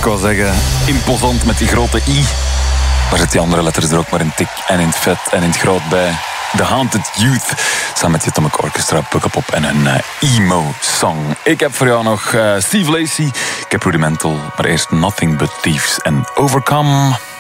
Ik wou zeggen, imposant met die grote I. Waar zit die andere letters er ook maar in tik en in het vet en in het groot bij. The Haunted Youth, samen met het Atomic Orchestra, Pukkelpop en een emo-song. Ik heb voor jou nog Steve Lacy, ik heb Rudimental, maar eerst Nothing But Thieves en Overcome.